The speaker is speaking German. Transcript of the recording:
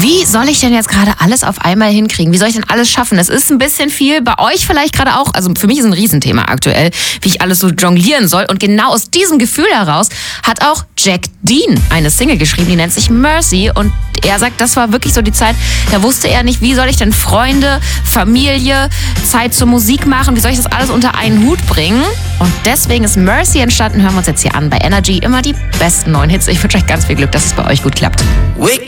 Wie soll ich denn jetzt gerade alles auf einmal hinkriegen? Wie soll ich denn alles schaffen? Es ist ein bisschen viel, bei euch vielleicht gerade auch. Also für mich ist ein Riesenthema aktuell, wie ich alles so jonglieren soll. Und genau aus diesem Gefühl heraus hat auch Jack Dean eine Single geschrieben, die nennt sich Mercy. Und er sagt, das war wirklich so die Zeit, da wusste er nicht, wie soll ich denn Freunde, Familie, Zeit zur Musik machen, wie soll ich das alles unter einen Hut bringen? Und deswegen ist Mercy entstanden. Hören wir uns jetzt hier an bei Energy. Immer die besten neuen Hits. Ich wünsche euch ganz viel Glück, dass es bei euch gut klappt. Wake